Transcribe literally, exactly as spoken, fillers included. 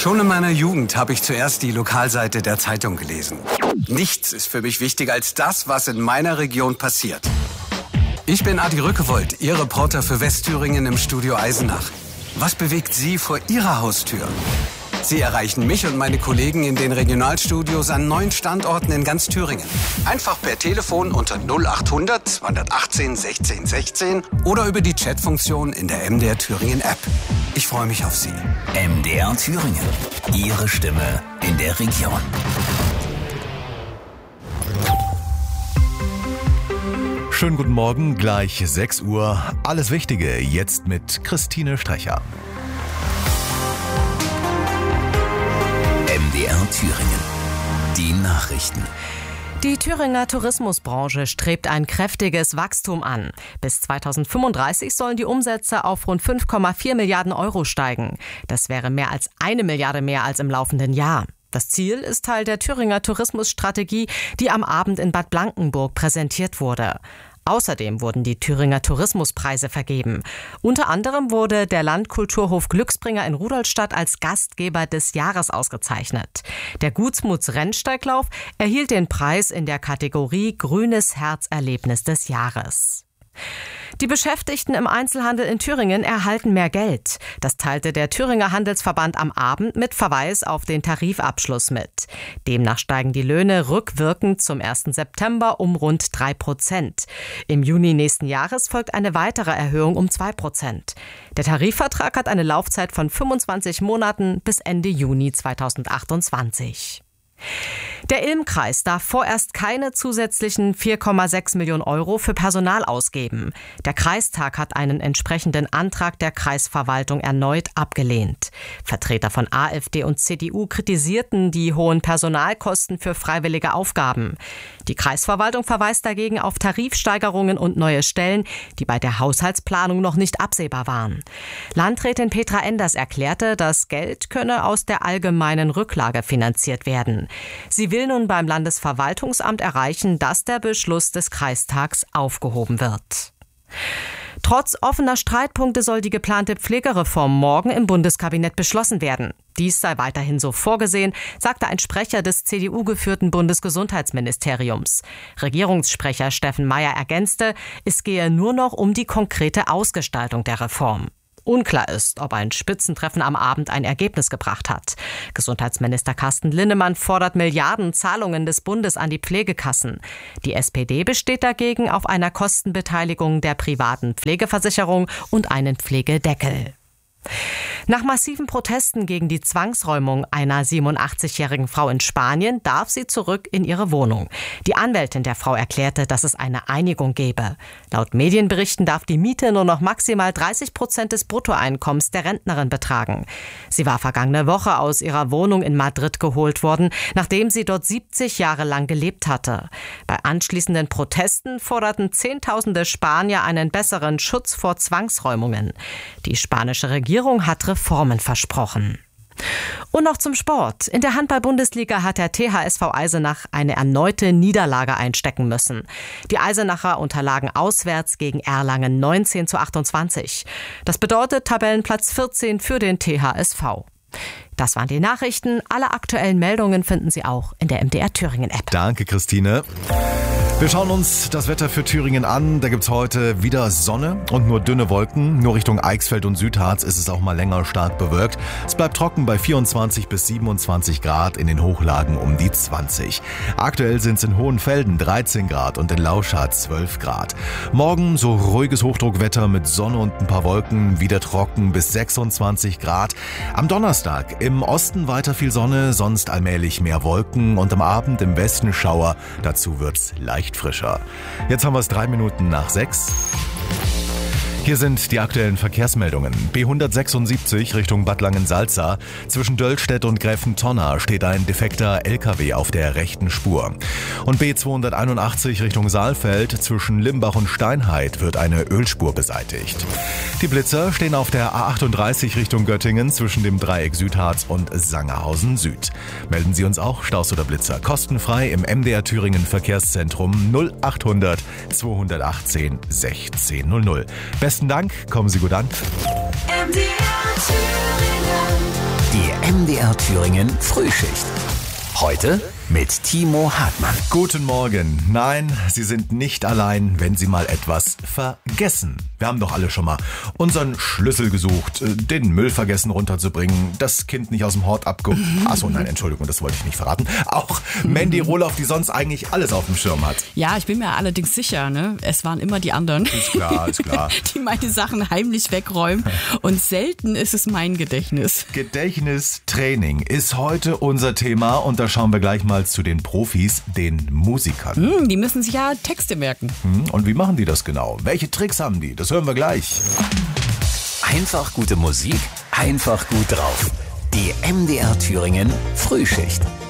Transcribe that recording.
Schon in meiner Jugend habe ich zuerst die Lokalseite der Zeitung gelesen. Nichts ist für mich wichtiger als das, was in meiner Region passiert. Ich bin Adi Rückewold, Ihr Reporter für Westthüringen im Studio Eisenach. Was bewegt Sie vor Ihrer Haustür? Sie erreichen mich und meine Kollegen in den Regionalstudios an neun Standorten in ganz Thüringen. Einfach per Telefon unter null achthundert zweihundertachtzehn sechzehn sechzehn oder über die Chatfunktion in der M D R Thüringen App. Ich freue mich auf Sie. M D R Thüringen. Ihre Stimme in der Region. Schönen guten Morgen, gleich sechs Uhr. Alles Wichtige jetzt mit Christine Strecher. M D R Thüringen. Die Nachrichten. Die Thüringer Tourismusbranche strebt ein kräftiges Wachstum an. Bis zweitausendfünfunddreißig sollen die Umsätze auf rund fünf Komma vier Milliarden Euro steigen. Das wäre mehr als eine Milliarde mehr als im laufenden Jahr. Das Ziel ist Teil der Thüringer Tourismusstrategie, die am Abend in Bad Blankenburg präsentiert wurde. Außerdem wurden die Thüringer Tourismuspreise vergeben. Unter anderem wurde der Landkulturhof Glücksbringer in Rudolstadt als Gastgeber des Jahres ausgezeichnet. Der Gutsmuts Rennsteiglauf erhielt den Preis in der Kategorie Grünes Herzerlebnis des Jahres. Die Beschäftigten im Einzelhandel in Thüringen erhalten mehr Geld. Das teilte der Thüringer Handelsverband am Abend mit Verweis auf den Tarifabschluss mit. Demnach steigen die Löhne rückwirkend zum ersten September um rund drei Prozent. Im Juni nächsten Jahres folgt eine weitere Erhöhung um zwei Prozent. Der Tarifvertrag hat eine Laufzeit von fünfundzwanzig Monaten bis Ende Juni zweitausendachtundzwanzig. Der Ilm-Kreis darf vorerst keine zusätzlichen vier Komma sechs Millionen Euro für Personal ausgeben. Der Kreistag hat einen entsprechenden Antrag der Kreisverwaltung erneut abgelehnt. Vertreter von AfD und C D U kritisierten die hohen Personalkosten für freiwillige Aufgaben. Die Kreisverwaltung verweist dagegen auf Tarifsteigerungen und neue Stellen, die bei der Haushaltsplanung noch nicht absehbar waren. Landrätin Petra Enders erklärte, das Geld könne aus der allgemeinen Rücklage finanziert werden. Sie will nun beim Landesverwaltungsamt erreichen, dass der Beschluss des Kreistags aufgehoben wird. Trotz offener Streitpunkte soll die geplante Pflegereform morgen im Bundeskabinett beschlossen werden. Dies sei weiterhin so vorgesehen, sagte ein Sprecher des C D U-geführten Bundesgesundheitsministeriums. Regierungssprecher Steffen Mayer ergänzte, es gehe nur noch um die konkrete Ausgestaltung der Reform. Unklar ist, ob ein Spitzentreffen am Abend ein Ergebnis gebracht hat. Gesundheitsminister Carsten Linnemann fordert Milliardenzahlungen des Bundes an die Pflegekassen. Die S P D besteht dagegen auf einer Kostenbeteiligung der privaten Pflegeversicherung und einen Pflegedeckel. Nach massiven Protesten gegen die Zwangsräumung einer siebenundachtzigjährigen Frau in Spanien darf sie zurück in ihre Wohnung. Die Anwältin der Frau erklärte, dass es eine Einigung gebe. Laut Medienberichten darf die Miete nur noch maximal dreißig Prozent des Bruttoeinkommens der Rentnerin betragen. Sie war vergangene Woche aus ihrer Wohnung in Madrid geholt worden, nachdem sie dort siebzig Jahre lang gelebt hatte. Bei anschließenden Protesten forderten Zehntausende Spanier einen besseren Schutz vor Zwangsräumungen. Die spanische Regierung hat Reformen versprochen. Und noch zum Sport. In der Handball-Bundesliga hat der T H S V Eisenach eine erneute Niederlage einstecken müssen. Die Eisenacher unterlagen auswärts gegen Erlangen neunzehn zu achtundzwanzig. Das bedeutet Tabellenplatz vierzehn für den T H S V. Das waren die Nachrichten. Alle aktuellen Meldungen finden Sie auch in der M D R Thüringen App. Danke, Christine. Wir schauen uns das Wetter für Thüringen an. Da gibt's heute wieder Sonne und nur dünne Wolken. Nur Richtung Eichsfeld und Südharz ist es auch mal länger stark bewölkt. Es bleibt trocken bei vierundzwanzig bis siebenundzwanzig Grad, in den Hochlagen um die zwanzig. Aktuell sind es in Hohenfelden dreizehn Grad und in Lauschatz zwölf Grad. Morgen so ruhiges Hochdruckwetter mit Sonne und ein paar Wolken, wieder trocken bis sechsundzwanzig Grad. Am Donnerstag im Osten weiter viel Sonne, sonst allmählich mehr Wolken und am Abend im Westen Schauer. Dazu wird's leicht frischer. Jetzt haben wir es drei Minuten nach sechs. Hier sind die aktuellen Verkehrsmeldungen. B hundertsechsundsiebzig Richtung Bad Langensalza. Zwischen Döllstedt und Gräfentonna steht ein defekter L K W auf der rechten Spur. Und B zweihunderteinundachtzig Richtung Saalfeld. Zwischen Limbach und Steinheit wird eine Ölspur beseitigt. Die Blitzer stehen auf der A achtunddreißig Richtung Göttingen zwischen dem Dreieck Südharz und Sangerhausen Süd. Melden Sie uns auch Staus oder Blitzer kostenfrei im M D R Thüringen Verkehrszentrum null achthundert zweihundertachtzehn sechzehn null null. Besten Dank, kommen Sie gut an. Die M M D R Thüringen Frühschicht. Heute mit Timo Hartmann. Guten Morgen. Nein, Sie sind nicht allein, wenn Sie mal etwas vergessen. Wir haben doch alle schon mal unseren Schlüssel gesucht, den Müll vergessen runterzubringen, das Kind nicht aus dem Hort abge... Achso, nein, Entschuldigung, das wollte ich nicht verraten. Auch Mandy Rohloff, die sonst eigentlich alles auf dem Schirm hat. Ja, ich bin mir allerdings sicher, ne? Es waren immer die anderen. Ist klar, ist klar. Die meine Sachen heimlich wegräumen. Und selten ist es mein Gedächtnis. Gedächtnistraining ist heute unser Thema und da schauen wir gleich mal zu den Profis, den Musikern. Hm, die müssen sich ja Texte merken. Hm, und wie machen die das genau? Welche Tricks haben die? Das hören wir gleich. Einfach gute Musik, einfach gut drauf. Die M D R Thüringen Frühschicht.